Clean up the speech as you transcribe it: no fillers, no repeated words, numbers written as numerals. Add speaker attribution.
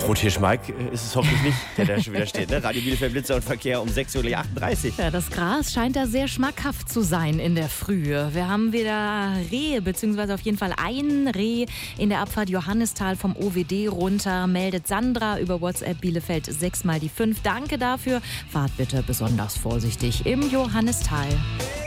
Speaker 1: Rothirsch Mike ist es hoffentlich nicht, der da schon wieder steht. Ne? Radio Bielefeld Blitzer und Verkehr um 6:38 Uhr.
Speaker 2: Ja, das Gras scheint da sehr schmackhaft zu sein in der Frühe. Wir haben wieder Rehe, beziehungsweise auf jeden Fall ein Reh in der Abfahrt Johannisthal vom OWD runter, meldet Sandra über WhatsApp Bielefeld 6x5. Danke dafür. Fahrt bitte besonders vorsichtig im Johannisthal.